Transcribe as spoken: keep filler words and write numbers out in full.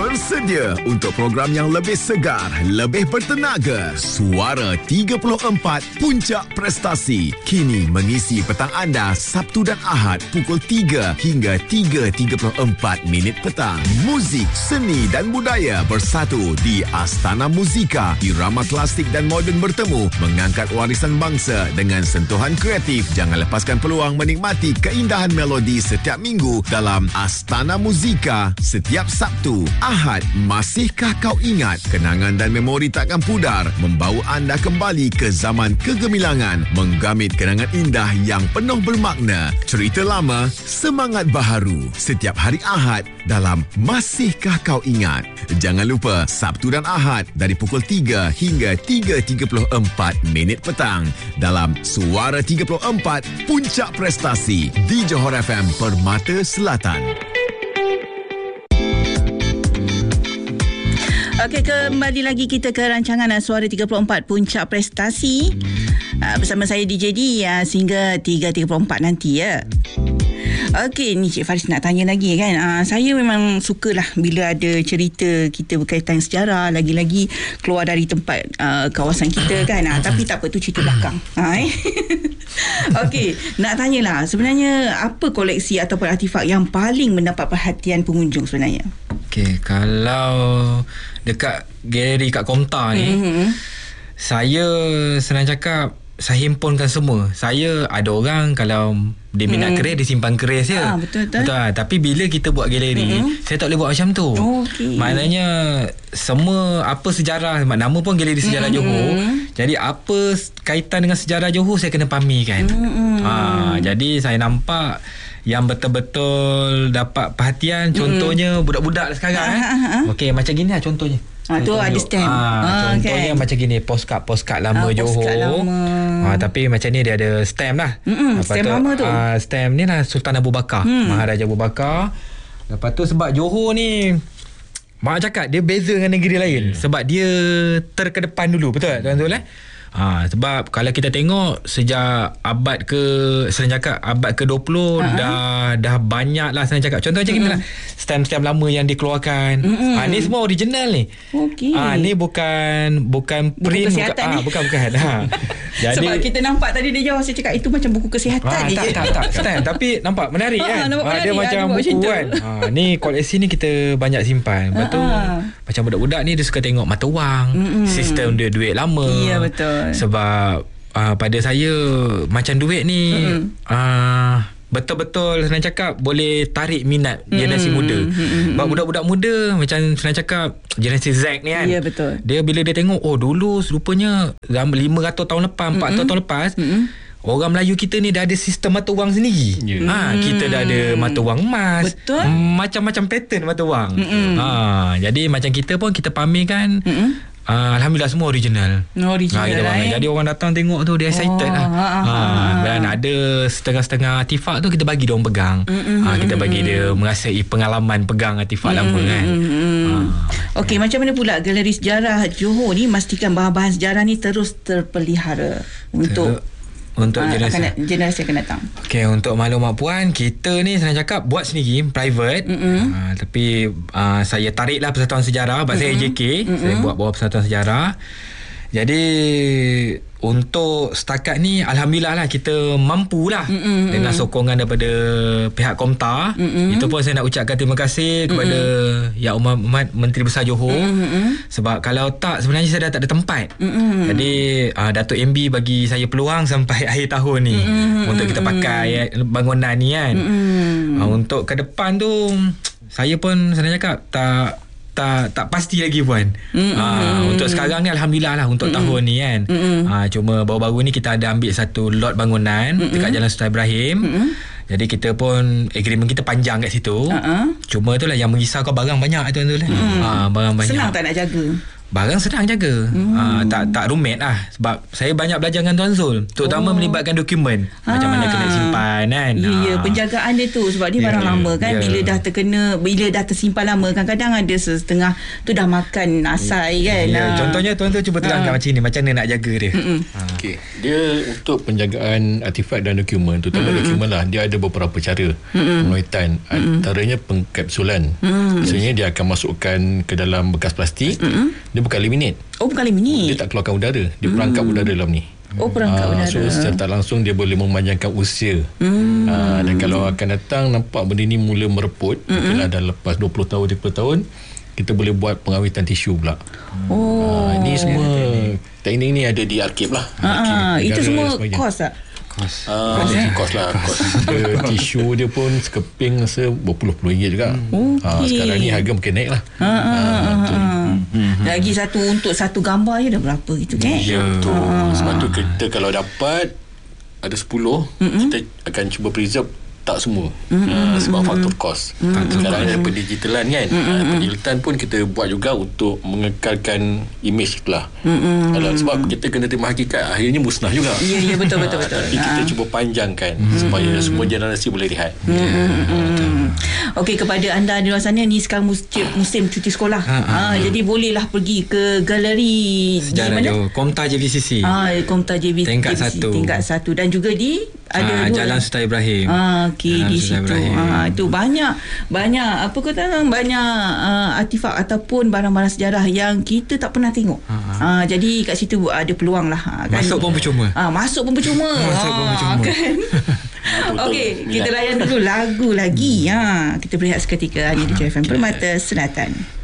Bersedia untuk program yang lebih segar, lebih bertenaga. Suara tiga puluh empat Puncak Prestasi kini mengisi petang anda Sabtu dan Ahad pukul tiga hingga tiga tiga puluh empat minit petang. Muzik, seni dan budaya bersatu di Astana Muzika. Irama klasik dan moden bertemu, mengangkat warisan bangsa dengan sentuhan kreatif. Jangan lepaskan peluang menikmati keindahan melodi setiap minggu dalam Astana Muzika setiap Sabtu. Ahad, masihkah kau ingat? Kenangan dan memori takkan pudar, membawa anda kembali ke zaman kegemilangan, menggamit kenangan indah yang penuh bermakna. Cerita lama, semangat baharu. Setiap hari Ahad dalam Masihkah Kau Ingat. Jangan lupa Sabtu dan Ahad dari pukul tiga hingga tiga tiga puluh empat minit petang dalam Suara tiga puluh empat Puncak Prestasi di Johor F M Permata Selatan. Okey, kembali lagi kita ke rancangan Suara tiga puluh empat Puncak Prestasi uh, bersama saya D J D uh, sehingga tiga tiga puluh empat nanti ya. Okey, ni Cik Faris nak tanya lagi kan. Uh, saya memang sukalah bila ada cerita kita berkaitan sejarah, lagi-lagi keluar dari tempat uh, kawasan kita kan. Uh, tapi tak apa, tu cerita belakang. Uh, eh? Okey, nak tanyalah sebenarnya apa koleksi ataupun artifak yang paling mendapat perhatian pengunjung sebenarnya? Okey, kalau dekat galeri kat Komtar ni, mm-hmm. saya senang cakap, saya himpunkan semua. Saya ada orang kalau dia minat mm. keris, dia simpan keris je. Ah, betul, betul. Betul. Tapi bila kita buat galeri, mm-hmm. saya tak boleh buat macam tu. Oh, okay. Maknanya semua apa sejarah, nama pun galeri sejarah mm-hmm. Johor. Jadi apa kaitan dengan sejarah Johor saya kena pamerkan. Mm-hmm. Ha, jadi saya nampak yang betul-betul dapat perhatian, contohnya mm. budak-budak sekarang eh. Okey, macam gini lah contohnya. Ah, tu ada stamp. Ah, contohnya okay. macam gini, postcard-postcard lama ah, Johor. Postcard lama. Ah, tapi macam ni dia ada stamp lah. Mm-mm, stamp tu, lama tu. Ah, stamp ni lah Sultan Abu Bakar, hmm. Maharaja Abu Bakar. Lepas tu sebab Johor ni, mak cakap dia beza dengan negeri lain. Yeah. Sebab dia terkedepan dulu, betul tak tuan-tuan eh? Ha, sebab kalau kita tengok sejak abad ke senang cakap abad ke dua puluh uh-huh. dah dah banyak lah senang cakap. Contoh macam uh-huh. inilah stamp-stamp lama yang dikeluarkan. Uh-huh. Ha, ni semua original ni. Okey. Ha, ni bukan bukan print, bukan bukan, ah bukan bukan. Ha. Jadi sebab kita nampak tadi dia jawab, saya cakap itu macam buku kesihatan ha, ni. Tak tak tak stamp tapi nampak menarik kan. Ha, nampak ha, menarik, dia macam buku kan. Ha, ni koleksi ni kita banyak simpan. Lepas tu uh-huh. macam budak-budak ni dia suka tengok mata wang, uh-huh. sistem dia duit lama. Ya, betul. Sebab Uh, pada saya macam duit ni mm-hmm. uh, betul-betul senang cakap boleh tarik minat generasi mm-hmm. muda. Mm-hmm. Sebab budak-budak muda macam senang cakap generasi Z ni kan. Ya, betul. Dia bila dia tengok, oh dulu rupanya lima ratus tahun lepas, empat ratus mm-hmm. tahun lepas, mm-hmm. orang Melayu kita ni dah ada sistem mata wang sendiri. Yeah. Ha, kita dah ada mata wang emas. Betul. Macam-macam pattern mata wang. Mm-hmm. Ha, jadi macam kita pun kita pamerkan. Mm-hmm. Uh, Alhamdulillah semua original. Original ha, lah, eh. Jadi orang datang tengok tu dia excited oh, lah. Ha, ha, ha. Dan ada setengah-setengah artifak tu kita bagi dia orang pegang. Mm-hmm. Ha, kita bagi dia merasai pengalaman pegang artifak mm-hmm. lama kan. Ha. Okey, ya. Macam mana pula galeri sejarah Johor ni memastikan bahan-bahan sejarah ni terus terpelihara untuk untuk uh, generasi akan, generasi akan datang. Okey, untuk maklumat puan, kita ni senang cakap buat sendiri private. Uh, tapi uh, saya tariklah Persatuan Sejarah, sebab saya A J K, mm-hmm. saya buat bawah Persatuan Sejarah. Jadi untuk setakat ni alhamdulillah lah kita mampulah mm-hmm. dengan sokongan daripada pihak Komtar. Mm-hmm. Itu pun saya nak ucapkan terima kasih kepada mm-hmm. Yang Amat Menteri Besar Johor. Mm-hmm. Sebab kalau tak sebenarnya saya dah tak ada tempat. Mm-hmm. Jadi uh, Datuk M B bagi saya peluang sampai akhir tahun ni mm-hmm. untuk kita pakai bangunan ni kan. Mm-hmm. Uh, untuk ke depan tu saya pun senang cakap tak tak tak pasti lagi puan. Mm-hmm. Ha, untuk sekarang ni alhamdulillah lah untuk mm-hmm. tahun ni kan. Mm-hmm. Ha, cuma baru-baru ni kita ada ambil satu lot bangunan mm-hmm. dekat Jalan Sultan Ibrahim. Mm-hmm. Jadi kita pun agreement kita panjang kat situ. Uh-huh. Cuma itulah yang mengisahkan barang banyak tu tu lah. Mm-hmm. Ha, barang banyak. Senang tak nak jaga? Barang senang jaga. Hmm. Uh, tak tak rumit lah. Sebab saya banyak belajar dengan Tuan Zul. Terutama oh. melibatkan dokumen. Ha. Macam mana kena simpan kan. Ya, ya, penjagaan dia tu. Sebab dia yeah, barang lama kan. Yeah. Bila dah terkena, bila dah tersimpan lama, kadang-kadang ada setengah tu dah makan asai kan. Ya, ha. Contohnya Tuan tu cuba terangkan ha. macam ni. Macam mana nak jaga dia. Ha. Okay. Dia untuk penjagaan artifak dan dokumen, terutama Mm-mm. dokumen lah, dia ada beberapa cara penguitan. Antaranya pengkapsulan. Mm. Misalnya dia akan masukkan ke dalam bekas plastik. Mm-mm. Dia bukan laminate. Oh, bukan laminate. Dia tak keluarkan udara. Dia perangkap mm. udara dalam ni. Oh, perangkap udara. So secara tak langsung dia boleh memanjangkan usia. Mm. Aa, dan kalau akan datang nampak benda ni mula mereput, mungkinlah dah lepas dua puluh tahun, tiga puluh tahun, kita boleh buat pengawitan tisu pula. Oh. Aa, ini semua teknik ni ada di arkib lah. Aa, itu semua kos tak? Kos. Ah, kos lah. Kos. Dia, tisu dia pun sekeping rasa berpuluh-puluh ringgit juga. Okay. Ah, sekarang ni harga mungkin naik lah. Ah, ah, ah, ah. Lagi satu untuk satu gambar je dah berapa gitu kan? Ya, betul. Ah. Sebab tu kita kalau dapat ada sepuluh, mm-hmm. kita akan cuba preserve tak semua. Mm-hmm. Uh, sebab faktor kos. Mm-hmm. Sekarang ada pendigitalan kan. Mm-hmm. Pendigitalan pun kita buat juga untuk mengekalkan imej itulah. Mm-hmm. Kalau sebab kita kena terima hakikat, akhirnya musnah juga. Ya, ya, betul betul betul. Tapi kita cuba panjangkan mm-hmm. supaya semua generasi boleh lihat. Mm-hmm. Okey, kepada anda di luar sana ni sekarang musim, musim cuti sekolah. Ha, ha, ha, jadi bolehlah pergi ke galeri sejarah Johor, Komtar J V C C. Ah, Komtar J V C C tingkat satu. Tingkat satu dan juga di ada ha, Jalan Sultan Ibrahim. Ah, okey, di situ. Ah, itu banyak banyak apa kata banyak uh, artifak ataupun barang-barang sejarah yang kita tak pernah tengok. Ha, ha. Ah, jadi kat situ ada peluang lah kan. Masuk pun percuma. Ah, masuk pun percuma. Masuk pun percuma. Kan? Okey, kita layan dulu lagu lagi. Ha, kita berehat seketika hanya di J F M Permata Selatan.